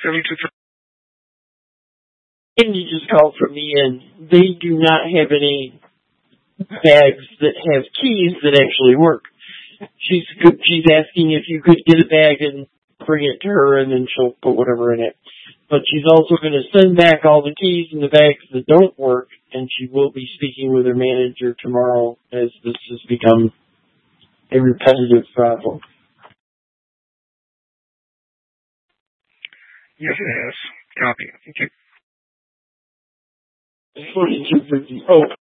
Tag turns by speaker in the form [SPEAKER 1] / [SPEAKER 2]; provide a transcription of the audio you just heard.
[SPEAKER 1] 723.
[SPEAKER 2] And you just called from me, and they do not have any bags that have keys that actually work. She's asking if you could get a bag and bring it to her, and then she'll put whatever in it. But she's also going to send back all the keys in the bags that don't work, and she will be speaking with her manager tomorrow, as this has become a repetitive problem.
[SPEAKER 1] Yes, it has. Copy. Thank you.
[SPEAKER 2] 4250. Oh.